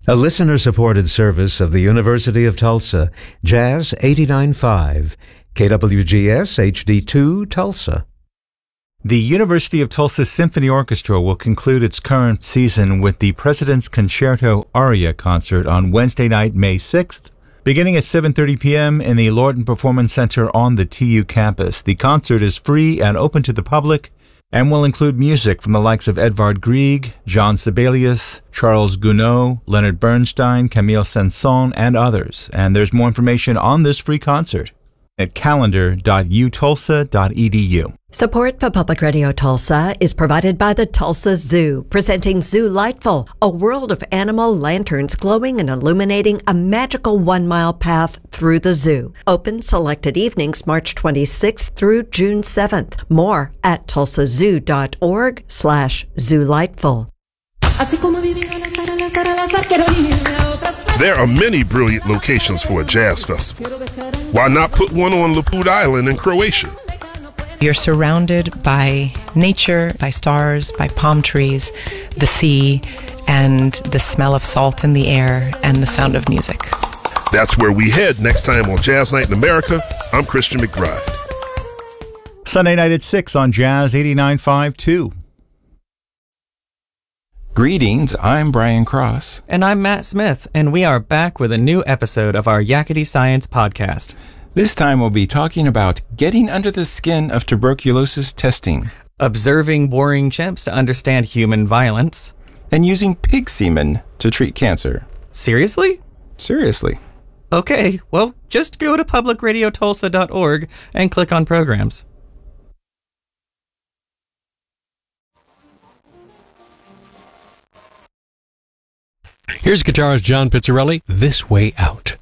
A listener-supported service of the University of Tulsa, Jazz 89.5, KWGS HD2 Tulsa. The University of Tulsa Symphony Orchestra will conclude its current season with the President's Concerto Aria concert on Wednesday night, May 6th, beginning at 7:30 p.m. in the Lorton Performance Center on the TU campus. The concert is free and open to the public and will include music from the likes of Edvard Grieg, John Sibelius, Charles Gounod, Leonard Bernstein, Camille Saint-Saëns, and others. And there's more information on this free concert at calendar.utulsa.edu. Support for Public Radio Tulsa is provided by the Tulsa Zoo, presenting Zoo Lightful, a world of animal lanterns glowing and illuminating a magical 1-mile path through the zoo. Open selected evenings March 26th through June 7th. More at tulsazoo.org/zoolightful. There are many brilliant locations for a jazz festival. Why not put one on Laput Island in Croatia? You're surrounded by nature, by stars, by palm trees, the sea, and the smell of salt in the air and the sound of music. That's where we head next time on Jazz Night in America. I'm Christian McBride. Sunday night at 6 on Jazz 89.5 too. Greetings, I'm Brian Cross. And I'm Matt Smith, and we are back with a new episode of our Yakety Science podcast. This time we'll be talking about getting under the skin of tuberculosis testing, observing boring chimps to understand human violence, and using pig semen to treat cancer. Seriously? Seriously. Okay, well, just go to publicradiotulsa.org and click on programs. Here's guitarist John Pizzarelli, This Way Out.